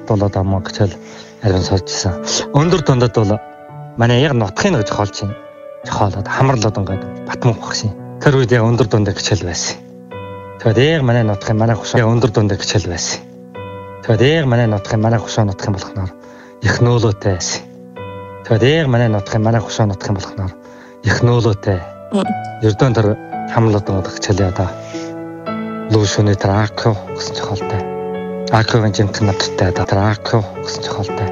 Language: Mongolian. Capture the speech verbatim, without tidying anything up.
болоод амаа гэж ариун соржсэн. Өндөр дундад бол манай яг нутхын нэг жохолч юм. Жохолоод хамарлаад ингээд батман багшин. Тэр үед яг өндөр дундад гिचэл байсан. Тэгээд яг манай нутхын манай хушаа өндөр дундад гिचэл байсан. Тэгээд яг манай нутхын манай хушаа нутхын болохноор их нөөлөөтэй байсан. Тэгээд яг манай нутхын манай хушаа нутхын болохноор их нөөлөөтэй. Ердөө тэр хамлаад байгаа гिचэл яа да. Лушны Драко гэсэн жохолтой. Акогийн жимтэн надтай да Драко гэсэн жохолтой.